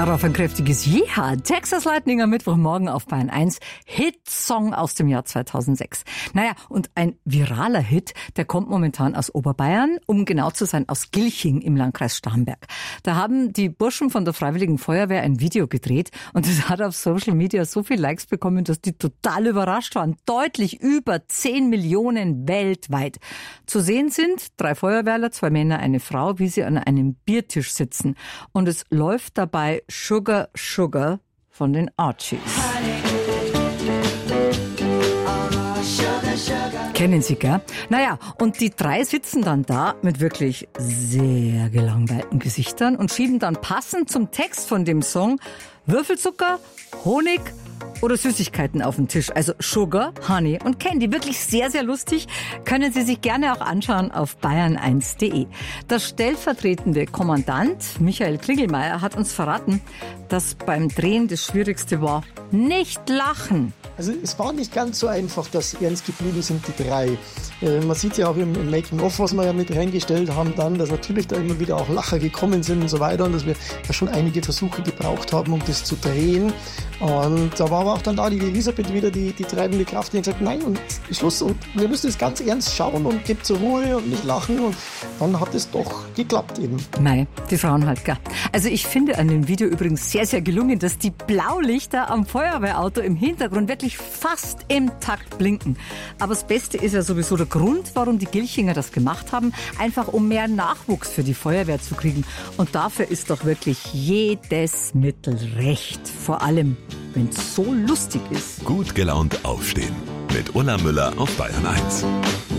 Darauf ein kräftiges Jeha. Texas Lightning am Mittwochmorgen auf Bayern 1. Hitsong aus dem Jahr 2006. Naja, und ein viraler Hit, der kommt momentan aus Oberbayern, um genau zu sein, aus Gilching im Landkreis Starnberg. Da haben die Burschen von der Freiwilligen Feuerwehr ein Video gedreht und es hat auf Social Media so viele Likes bekommen, dass die total überrascht waren. Deutlich über 10 Millionen weltweit. Zu sehen sind 3 Feuerwehrler, 2 Männer, eine Frau, wie sie an einem Biertisch sitzen. Und es läuft dabei Sugar Sugar von den Archies. Kennen Sie, gell? Naja, und die 3 sitzen dann da mit wirklich sehr gelangweilten Gesichtern und schieben dann passend zum Text von dem Song Würfelzucker, Honig oder Süßigkeiten auf den Tisch. Also Sugar, Honey und Candy. Wirklich sehr, sehr lustig. Können Sie sich gerne auch anschauen auf bayern1.de. Der stellvertretende Kommandant Michael Klingelmeier hat uns verraten, dass beim Drehen das Schwierigste war, nicht lachen. Also es war nicht ganz so einfach, dass ernst geblieben sind die 3. Man sieht ja auch im Making-of, was wir ja mit reingestellt haben dann, dass natürlich da immer wieder auch Lacher gekommen sind und so weiter und dass wir da schon einige Versuche gebraucht haben, um das zu drehen. Und da war aber auch dann da die Elisabeth wieder die treibende Kraft, die hat gesagt, nein, und Schluss, und wir müssen das ganz ernst schauen und geht zur Ruhe und nicht lachen. Und dann hat es doch geklappt eben. Mei, die Frauen halt, gell. Also ich finde an dem Video übrigens sehr, sehr gelungen, dass die Blaulichter am Feuerwehrauto im Hintergrund wirklich fast im Takt blinken. Aber das Beste ist ja sowieso der Grund, warum die Gilchinger das gemacht haben, einfach um mehr Nachwuchs für die Feuerwehr zu kriegen. Und dafür ist doch wirklich jedes Mittel recht. Vor allem, wenn es so lustig ist. Gut gelaunt aufstehen. Mit Ulla Müller auf Bayern 1.